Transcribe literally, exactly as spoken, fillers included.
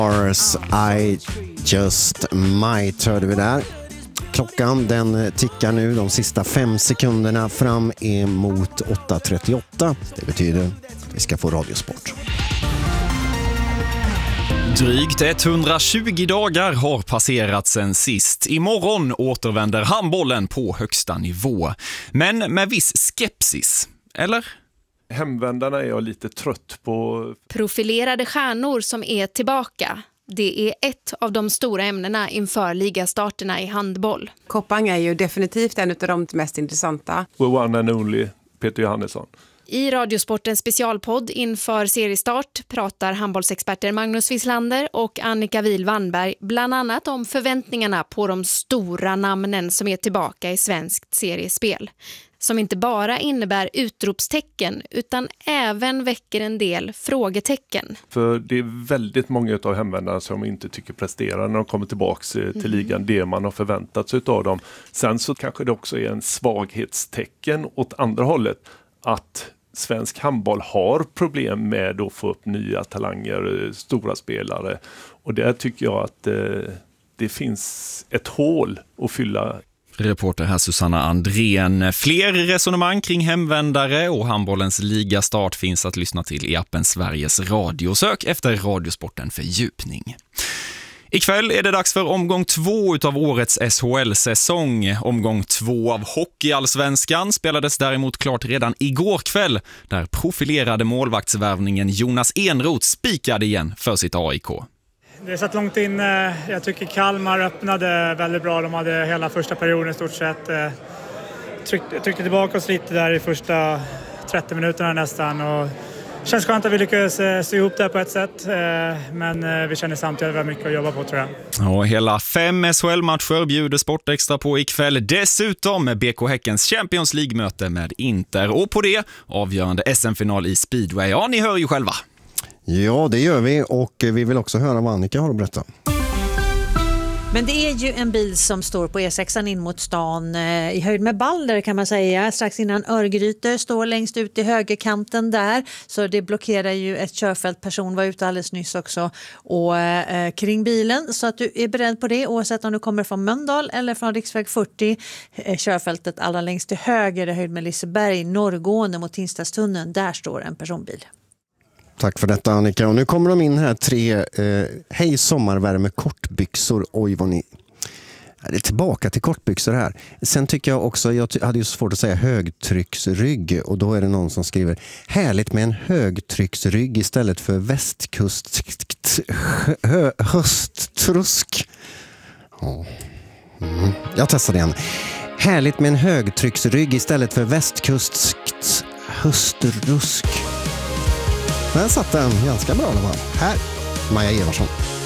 Ars I Just Might hörde vi där. Klockan den tickar nu de sista fem sekunderna fram emot åtta trettioåtta. Det betyder att vi ska få radiosport. Drygt etthundratjugo dagar har passerat sen sist. Imorgon återvänder handbollen på högsta nivå. Men med viss skepsis, eller? Hemvändarna är jag lite trött på. Profilerade stjärnor som är tillbaka. Det är ett av de stora ämnena inför ligastarterna i handboll. Koppang är ju definitivt en av de mest intressanta. The one and only Peter Johannesson. I Radiosportens specialpodd inför seriestart pratar handbollsexperter Magnus Wislander och Annika Wihl-Wannberg bland annat om förväntningarna på de stora namnen som är tillbaka i svenskt seriespel. Som inte bara innebär utropstecken utan även väcker en del frågetecken. För det är väldigt många av hemvändarna som inte tycker presterar när de kommer tillbaka till mm. ligan, det man har förväntat sig av dem. Sen så kanske det också är en svaghetstecken åt andra hållet att svensk handboll har problem med att få upp nya talanger, stora spelare. Och där tycker jag att eh, det finns ett hål att fylla. Reporter här Susanna Andrén. Fler resonemang kring hemvändare och handbollens ligastart finns att lyssna till i appen Sveriges Radio. Sök efter Radiosporten fördjupning. Ikväll är det dags för omgång två utav årets S H L-säsong. Omgång två av Hockeyallsvenskan spelades däremot klart redan igår kväll, där profilerade målvaktsvärvningen Jonas Enroth spikade igen för sitt A I K. Det satt långt in. Jag tycker Kalmar öppnade väldigt bra. De hade hela första perioden i stort sett. Tryckte, tryckte tillbaka oss lite där i första trettio minuterna nästan. Och det känns skönt att vi lyckades se ihop det på ett sätt. Men vi känner samtidigt att vi har mycket att jobba på, tror jag. Och hela fem S H L-matcher bjuder Sportextra på ikväll. Dessutom med B K Häckens Champions League-möte med Inter. Och på det avgörande S M-final i Speedway. Ja, ni hör ju själva. Ja, det gör vi och vi vill också höra vad Annika har att berätta. Men det är ju en bil som står på E sexan in mot stan eh, i höjd med Balder kan man säga. Strax innan Örgryte står längst ut i högerkanten där. Så det blockerar ju ett körfält. Person var ute alldeles nyss också och, eh, kring bilen. Så att du är beredd på det oavsett om du kommer från Mölndal eller från riksväg fyrtio. Eh, körfältet allra längst till höger i höjd med Liseberg. Norrgående mot Tinstadstunneln. Där står en personbil. Tack för detta Annika. Och nu kommer de in här tre eh, hej sommarvärme kortbyxor. Oj vad ni... Det är tillbaka till kortbyxor här. Sen tycker jag också, jag hade ju så svårt att säga högtrycksrygg. Och då är det någon som skriver härligt med en högtrycksrygg istället för västkust hö, hösttrusk. Oh. Mm. Jag testar det igen. Härligt med en högtrycksrygg istället för västkust höstrusk. Men satt den ganska bra. Här, Maja Eversson.